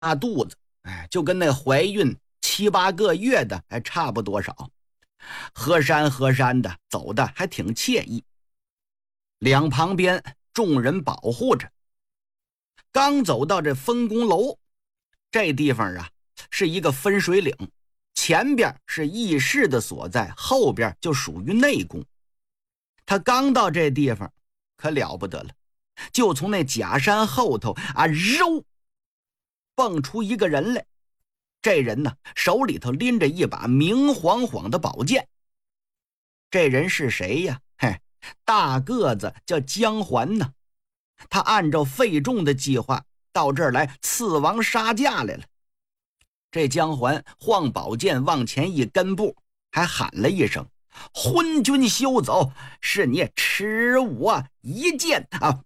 肚子，就跟那怀孕7、8个月的差不多少。河山的走的还挺惬意，两旁边众人保护着。刚走到这分工楼，这地方啊是一个分水岭，前边是议事的所在，后边就属于内宫。他刚到这地方可了不得了，就从那假山后头肉蹦出一个人来。这人呢手里头拎着一把明晃晃的宝剑。这人是谁呀？大个子叫姜环呢。他按照费仲的计划到这儿来刺王杀驾来了。这姜环晃宝剑往前一跟步，还喊了一声：昏君休走，是你吃我一剑啊！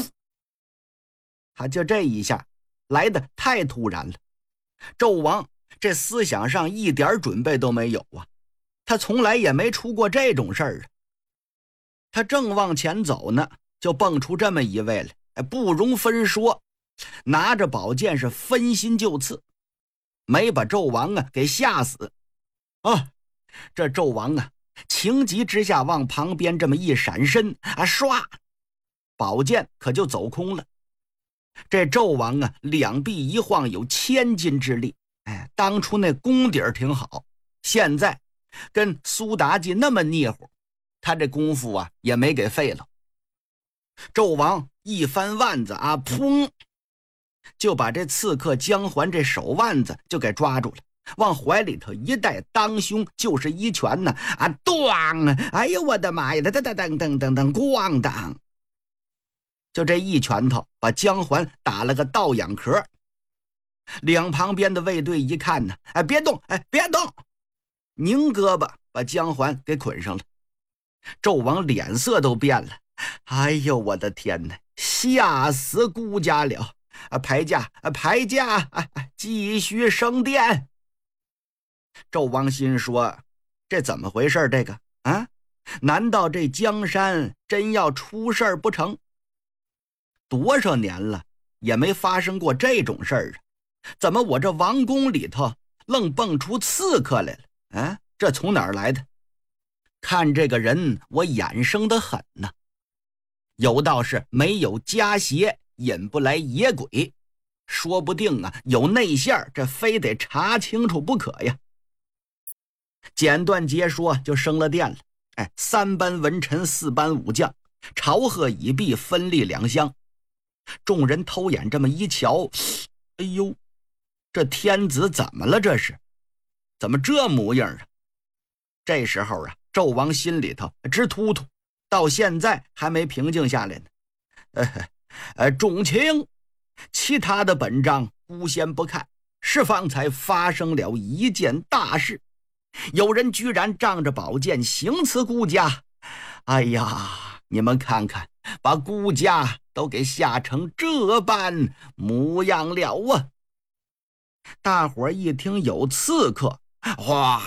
他就这一下来得太突然了，纣王这思想上一点准备都没有啊，他从来也没出过这种事儿啊。他正往前走呢，就蹦出这么一位来，不容分说，拿着宝剑是分心就刺，没把纣王给吓死啊！这纣王情急之下往旁边这么一闪身唰，宝剑可就走空了。这纣王两臂一晃有1000斤之力，当初那功底儿挺好，现在跟苏妲己那么腻乎，他这功夫也没给废了。纣王一翻腕子砰，就把这刺客姜环这手腕子就给抓住了，往怀里头一带，当胸就是一拳呢咣！哎呦我的妈呀，噔噔噔噔噔噔咣当！就这一拳头把姜环打了个倒仰壳。两旁边的卫队一看呢，别动，别动，拧胳膊把姜环给捆上了。纣王脸色都变了，哎呦我的天哪，吓死孤家了！排驾，继续升殿。纣王心说，这怎么回事？这个难道这江山真要出事儿不成？多少年了也没发生过这种事儿怎么我这王宫里头愣蹦出刺客来了？这从哪儿来的？看这个人我眼生得很呢，有道是没有家邪引不来野鬼，说不定有内线，这非得查清楚不可呀。简短截说，就升了殿了。3班文臣4班武将，朝贺已毕，分立2乡。众人偷眼这么一瞧，哎呦，这天子怎么了？这是怎么这模样啊？这时候纣王心里头直突突，到现在还没平静下来呢。众卿，其他的本章孤先不看，是方才发生了一件大事，有人居然仗着宝剑行刺孤家。哎呀，你们看看，把孤家都给吓成这般模样了啊！大伙儿一听有刺客，哗，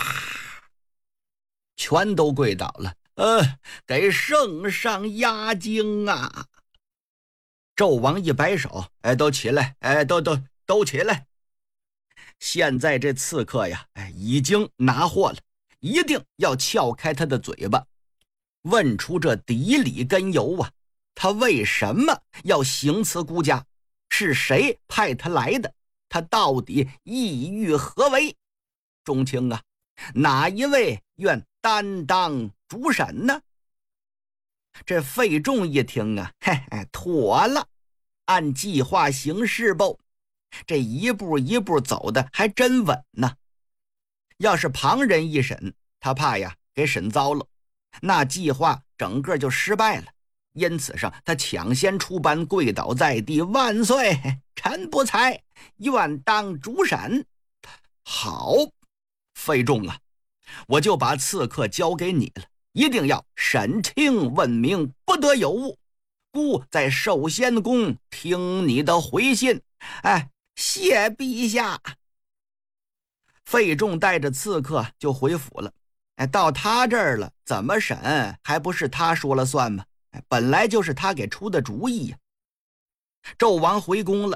全都跪倒了，给圣上压惊啊！纣王一摆手，都起来，都起来！现在这刺客呀，已经拿货了，一定要撬开他的嘴巴，问出这底里根由啊！他为什么要行刺孤家？是谁派他来的？他到底意欲何为？众卿哪一位愿担当主审呢？这费仲一听妥了，按计划行事不？这一步一步走的还真稳呢。要是旁人一审，他怕给审糟了，那计划整个就失败了。因此上他抢先出班，跪倒在地，万岁，臣不才，愿当主审。好，费仲我就把刺客交给你了，一定要审清问明，不得有误。孤在寿仙宫听你的回信。谢陛下。费仲带着刺客就回府了。到他这儿了，怎么审还不是他说了算吗？本来就是他给出的主意呀。纣王回宫了，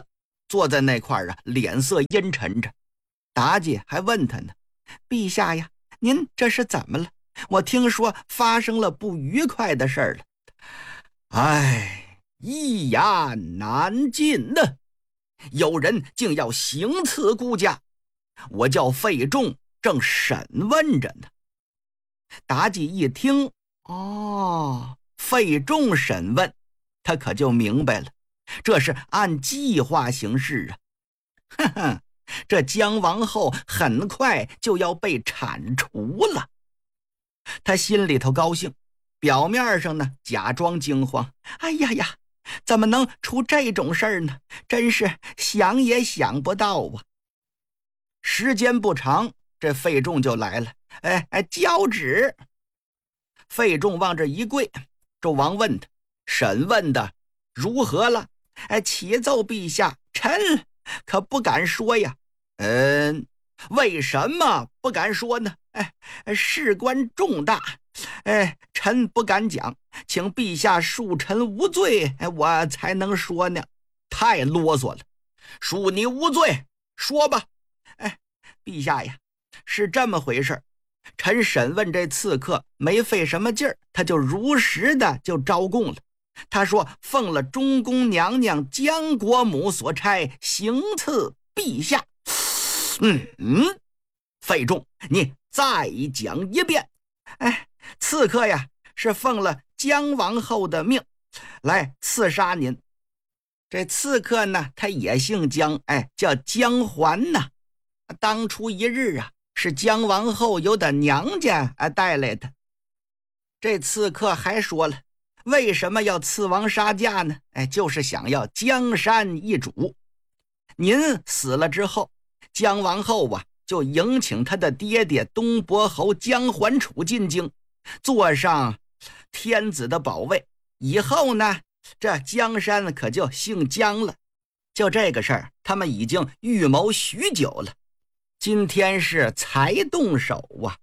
坐在那块儿啊，脸色阴沉着。妲己还问他呢：“陛下呀，您这是怎么了？我听说发生了不愉快的事儿了。”哎，一言难尽呢。有人竟要行刺顾家，我叫费仲，正审问着呢。妲己一听，哦，费仲审问，他可就明白了，这是按计划行事啊。哼哼，这姜王后很快就要被铲除了。他心里头高兴，表面上呢假装惊慌。哎呀呀，怎么能出这种事儿呢？真是想也想不到啊！时间不长，这费仲就来了。交旨。费仲往这一跪，纣王问他：“审问的如何了？”启奏陛下，臣可不敢说呀。为什么不敢说呢？事关重大，臣不敢讲，请陛下恕臣无罪，我才能说呢。太啰嗦了，恕你无罪，说吧。陛下呀，是这么回事，臣审问这刺客没费什么劲儿，他就如实的就招供了。他说奉了中宫娘娘姜国母所差，行刺陛下。费仲，你再讲一遍。刺客呀，是奉了姜王后的命来刺杀您。这刺客呢，他也姓姜，叫姜环呐。当初一日啊，是姜王后由的娘家带来的。这刺客还说了，为什么要刺王杀驾呢？就是想要江山易主。您死了之后，姜王后啊就迎请他的爹爹东伯侯姜桓楚进京，坐上天子的宝位。以后呢，这江山可就姓姜了。就这个事儿，他们已经预谋许久了。今天是才动手啊。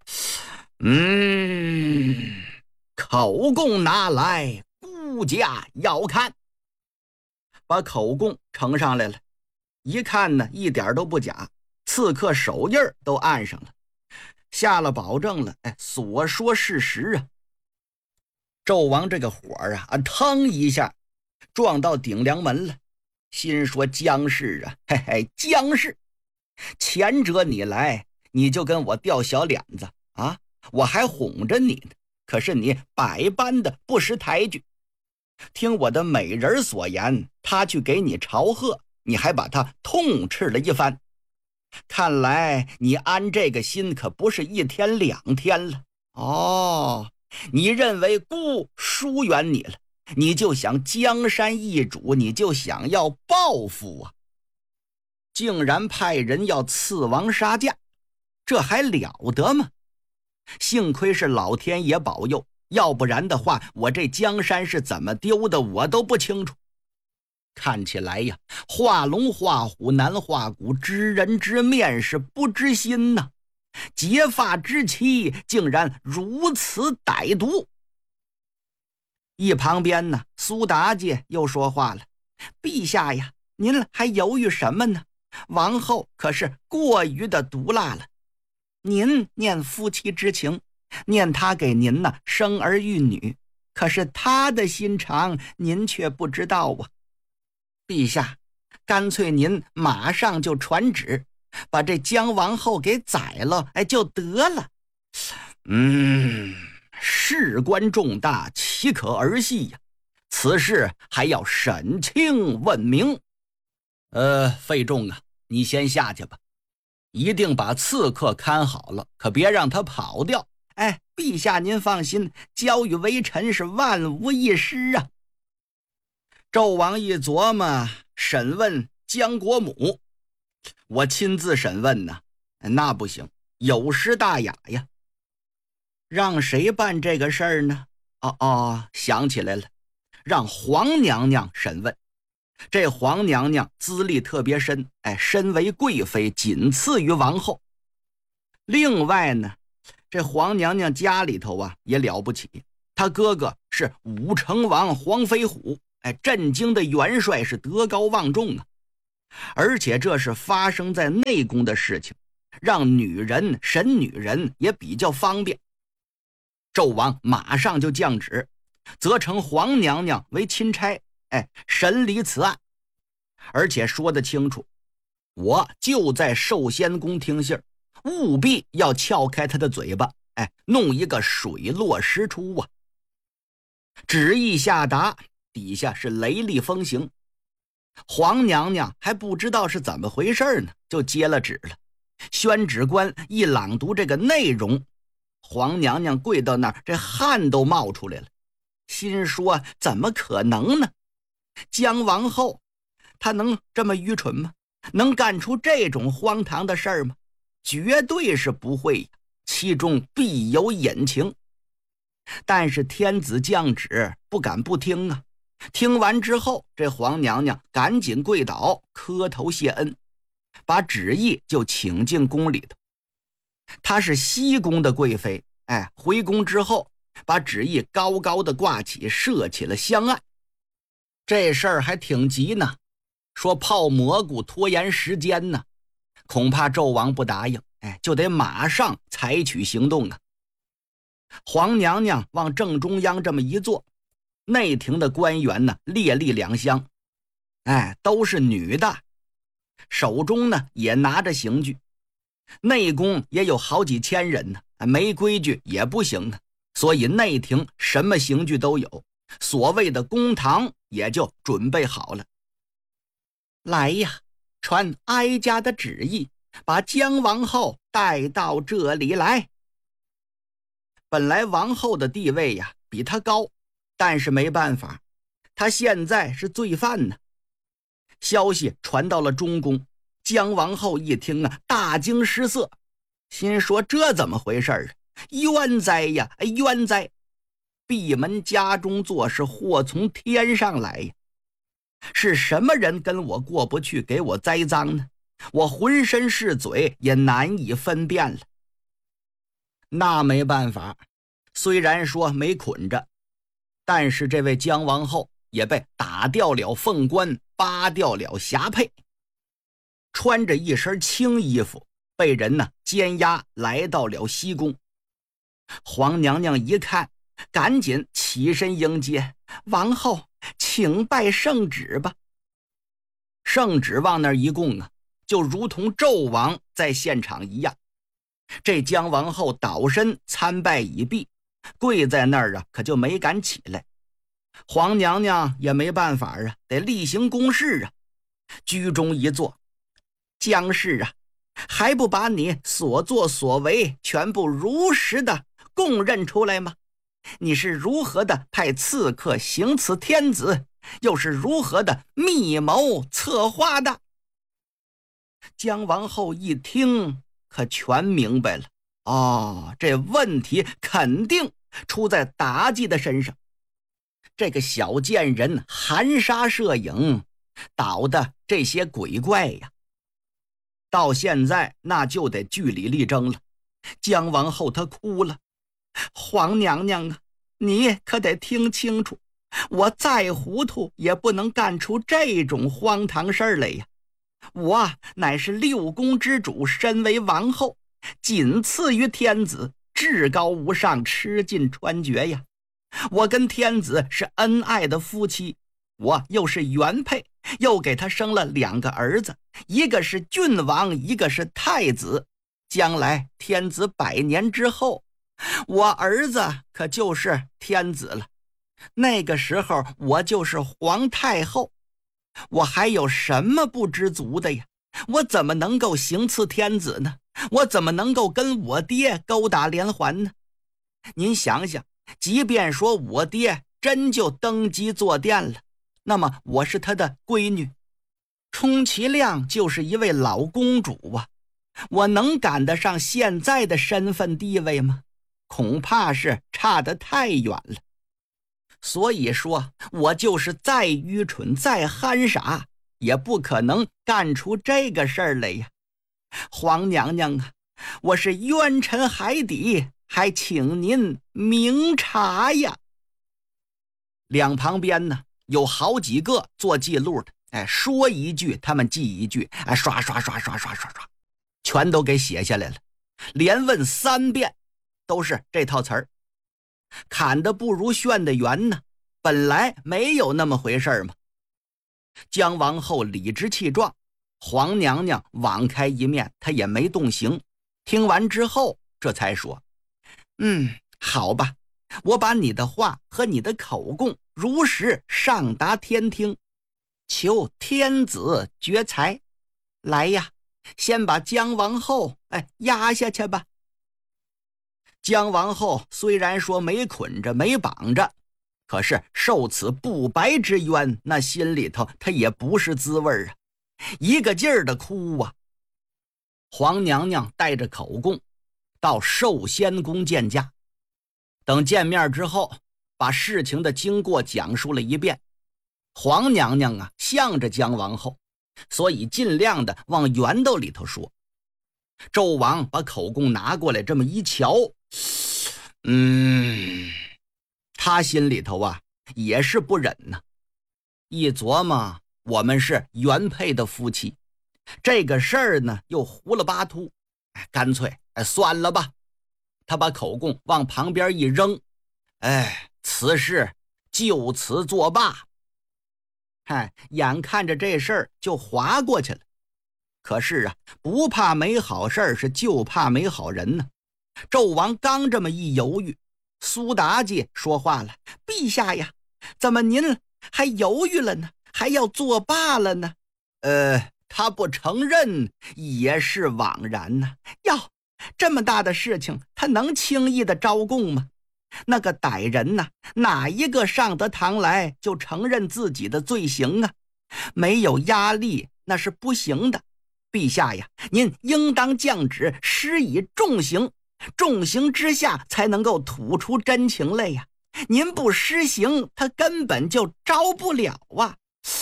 口供拿来，孤家要看。把口供呈上来了，一看呢，一点都不假，刺客手印都按上了，下了保证了，所说事实啊。纣王这个火啊，腾一下撞到顶梁门了，心说姜氏啊，姜氏，前者你来，你就跟我掉小脸子啊，我还哄着你呢，可是你百般的不识抬举。听我的美人所言，他去给你朝贺，你还把他痛斥了一番。看来你安这个心可不是一天两天了。你认为孤疏远你了，你就想江山易主，你就想要报复啊！竟然派人要刺王杀驾，这还了得吗？幸亏是老天爷保佑，要不然的话，我这江山是怎么丢的我都不清楚。看起来呀，画龙画虎难画骨，知人知面是不知心呐。结发之妻竟然如此歹毒。一旁边呢，苏妲己又说话了：“陛下呀，您还犹豫什么呢？王后可是过于的毒辣了。您念夫妻之情，念她给您呢生儿育女，可是她的心肠您却不知道啊。陛下，干脆您马上就传旨，把这姜王后给宰了，就得了。事关重大，岂可儿戏呀？此事还要审清问明。费仲啊，你先下去吧，一定把刺客看好了，可别让他跑掉。陛下您放心，交与微臣是万无一失啊。纣王一琢磨，审问姜国母，我亲自审问呢，那不行，有失大雅呀。让谁办这个事儿呢？想起来了，让皇娘娘审问。这皇娘娘资历特别深，身为贵妃，仅次于王后。另外呢，这皇娘娘家里头啊也了不起，她哥哥是武成王黄飞虎，震惊的元帅，是德高望重啊。 而且这是发生在内宫的事情，让女人审女人也比较方便。纣王马上就降旨，责成皇娘娘为钦差，审理此案，而且说得清楚，我就在寿仙宫听信，务必要撬开他的嘴巴，弄一个水落石出啊！旨意下达，底下是雷厉风行。皇娘娘还不知道是怎么回事呢，就接了旨了。宣旨官一朗读这个内容，皇娘娘跪到那儿，这汗都冒出来了，心说怎么可能呢？姜王后她能这么愚蠢吗？能干出这种荒唐的事儿吗？绝对是不会呀，其中必有隐情。但是天子降旨，不敢不听啊。听完之后，这皇娘娘赶紧跪倒磕头谢恩，把旨意就请进宫里头。她是西宫的贵妃，回宫之后把旨意高高的挂起，设起了香案。这事儿还挺急呢，说泡蘑菇拖延时间呢，恐怕纣王不答应，就得马上采取行动啊。皇娘娘往正中央这么一坐，内廷的官员呢列立两厢，都是女的，手中呢也拿着刑具。内宫也有好几千人呢，没规矩也不行啊，所以内廷什么刑具都有，所谓的公堂也就准备好了。来呀，传哀家的旨意，把姜王后带到这里来。本来王后的地位呀比他高，但是没办法，他现在是罪犯呢。消息传到了中宫，姜王后一听啊，大惊失色，心说这怎么回事啊？冤哉呀，冤哉！闭门家中坐，是祸从天上来呀！是什么人跟我过不去，给我栽赃呢？我浑身是嘴，也难以分辨了。那没办法，虽然说没捆着，但是这位姜王后也被打掉了凤冠，扒掉了霞帔，穿着一身青衣服，被人呢监押来到了西宫。皇娘娘一看，赶紧起身迎接，王后请拜圣旨吧。圣旨往那儿一供啊，就如同纣王在现场一样。这姜王后倒身参拜已毕，跪在那儿啊，可就没敢起来。皇娘娘也没办法啊，得例行公事啊。居中一坐，姜氏啊，还不把你所作所为全部如实的供认出来吗？你是如何的派刺客行刺天子，又是如何的密谋策划的？姜王后一听，可全明白了。这问题肯定出在妲己的身上。这个小贱人含沙射影，捣的这些鬼怪呀，到现在那就得据理力争了。姜王后她哭了，皇娘娘啊，你可得听清楚，我再糊涂也不能干出这种荒唐事儿来呀！我乃是六宫之主，身为王后，仅次于天子，至高无上，吃尽穿绝呀！我跟天子是恩爱的夫妻，我又是原配，又给他生了2个儿子，一个是郡王，一个是太子。将来天子100年之后，我儿子可就是天子了，那个时候我就是皇太后，我还有什么不知足的呀？我怎么能够行刺天子呢？我怎么能够跟我爹勾打连环呢？您想想，即便说我爹真就登基坐殿了，那么我是他的闺女，充其量就是一位老公主啊，我能赶得上现在的身份地位吗？恐怕是差得太远了。所以说，我就是再愚蠢再憨傻，也不可能干出这个事儿来呀！皇娘娘啊，我是冤沉海底，还请您明察呀！两旁边呢有好几个做记录的， 说一句他们记一句，刷刷刷刷刷刷刷，全都给写下来了，连问3遍，都是这套词儿。砍得不如炫得圆呢，本来没有那么回事嘛。姜王后理直气壮，黄娘娘网开一面，她也没动刑。听完之后，这才说：“好吧，我把你的话和你的口供如实上达天听，求天子决裁。来呀，先把姜王后压下去吧。”姜王后虽然说没捆着没绑着，可是受此不白之冤，那心里头她也不是滋味啊，一个劲儿的哭啊。黄娘娘带着口供到寿仙宫见驾，等见面之后，把事情的经过讲述了一遍。黄娘娘向着姜王后，所以尽量的往圆兜里头说。纣王把口供拿过来，这么一瞧，他心里头也是不忍呐。一琢磨，我们是原配的夫妻，这个事儿呢又糊了巴秃，干脆算了吧。他把口供往旁边一扔，此事就此作罢。眼看着这事儿就划过去了。可是不怕没好事，是就怕没好人呢。纣王刚这么一犹豫，苏妲己说话了：“陛下呀，怎么您还犹豫了呢？还要作罢了呢？”他不承认也是枉然呢。这么大的事情，他能轻易的招供吗？那个歹人哪一个上得堂来就承认自己的罪行啊？没有压力那是不行的。陛下呀，您应当降旨，施以重刑，重刑之下才能够吐出真情来呀。您不施行，他根本就招不了啊。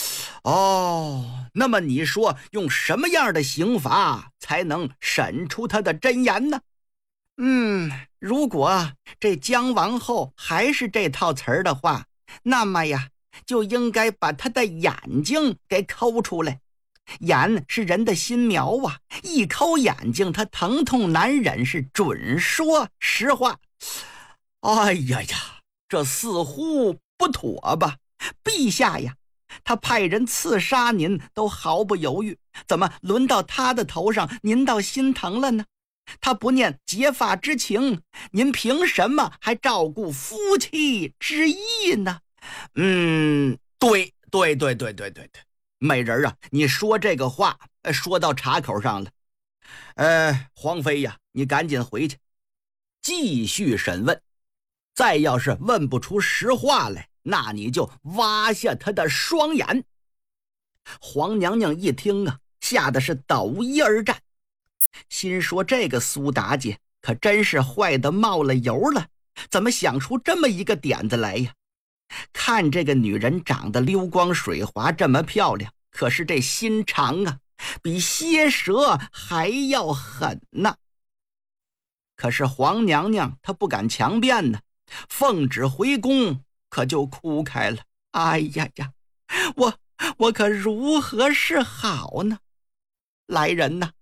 那么你说用什么样的刑罚才能审出他的真言呢？如果这姜王后还是这套词儿的话，那么呀，就应该把他的眼睛给抠出来。眼是人的心苗一抠眼睛，他疼痛难忍，是准说实话。这似乎不妥吧？陛下呀，他派人刺杀您都毫不犹豫，怎么轮到他的头上您倒心疼了呢？他不念结发之情，您凭什么还照顾夫妻之义呢？对，美人你说这个话说到岔口上了。皇妃呀，你赶紧回去继续审问，再要是问不出实话来，那你就挖下他的双眼。黄娘娘一听吓得是抖衣而战，心说这个苏妲己可真是坏得冒了油了，怎么想出这么一个点子来呀？看这个女人长得溜光水滑，这么漂亮，可是这心肠比蝎蛇还要狠呢。可是黄娘娘她不敢强辩呢，奉旨回宫可就哭开了。我可如何是好呢？来人呐，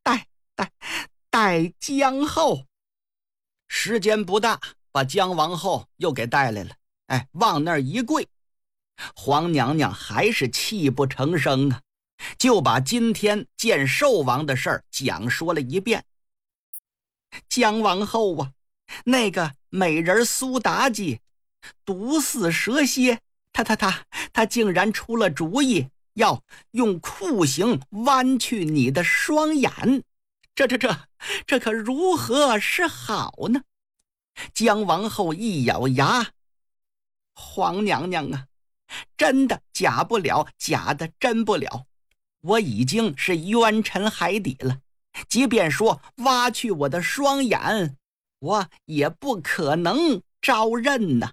带姜后。时间不大，把姜王后又给带来了。往那儿一跪，黄娘娘还是泣不成声就把今天见寿王的事儿讲说了一遍。姜王后那个美人苏妲己毒似蛇蝎，她竟然出了主意，要用酷刑剜去你的双眼，这可如何是好呢？姜王后一咬牙，黄娘娘真的假不了，假的真不了，我已经是冤沉海底了，即便说挖去我的双眼，我也不可能招认呐。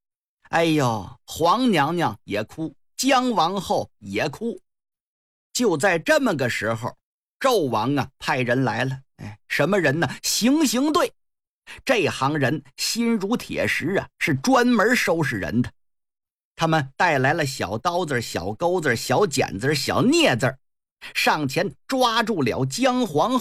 黄娘娘也哭，姜王后也哭。就在这么个时候，纣王派人来了。什么人呢？行刑队。这行人心如铁石是专门收拾人的。 他们带来了小刀子、小钩子、小剪子、小镊子，上前抓住了姜皇